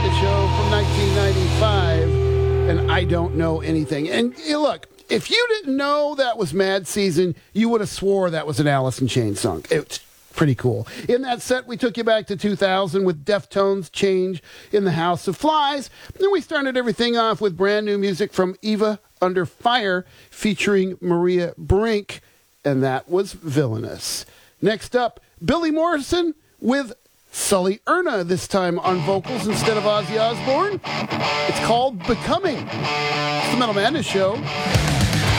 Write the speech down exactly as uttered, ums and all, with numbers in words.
Madness Show from nineteen ninety-five, and I Don't Know Anything. And eh, look, if you didn't know that was Mad Season, you would have swore that was an Alice in Chains song. It's pretty cool. In that set, we took you back to two thousand with Deftones' Change in the House of Flies. Then we started everything off with brand new music from Eva Under Fire featuring Maria Brink, and that was Villainous. Next up, Billy Morrison with Sully Erna, this time on vocals instead of Ozzy Osbourne. It's called Becoming. It's the Metal Madness Show.